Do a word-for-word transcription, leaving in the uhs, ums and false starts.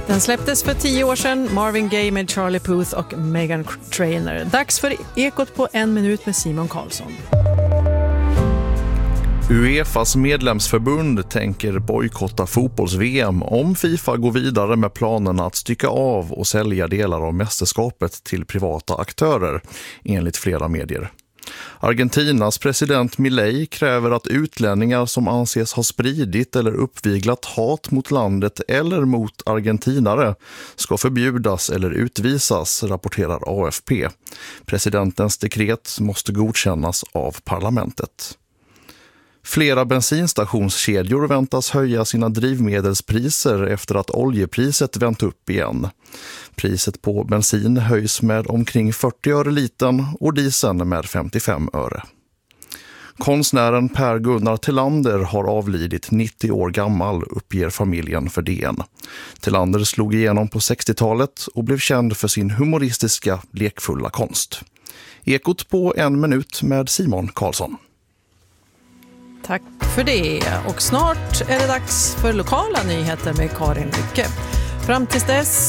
Den släpptes för tio år sedan, Marvin Gaye med Charlie Puth och Meghan Trainor. Dags för Ekot på en minut med Simon Karlsson. UEFAs medlemsförbund tänker bojkotta fotbolls-V M om FIFA går vidare med planerna att stycka av och sälja delar av mästerskapet till privata aktörer, enligt flera medier. Argentinas president Milei kräver att utlänningar som anses ha spridit eller uppviglat hat mot landet eller mot argentinare ska förbjudas eller utvisas, rapporterar A F P. Presidentens dekret måste godkännas av parlamentet. Flera bensinstationskedjor väntas höja sina drivmedelspriser efter att oljepriset vänt upp igen. Priset på bensin höjs med omkring fyrtio öre litern och dieseln med femtiofem öre. Konstnären Per Gunnar Tillander har avlidit nittio år gammal, uppger familjen för D N. Tillander slog igenom på sextiotalet och blev känd för sin humoristiska, lekfulla konst. Ekot på en minut med Simon Karlsson. Tack för det. Och snart är det dags för lokala nyheter med Karin Lycke. Fram tills dess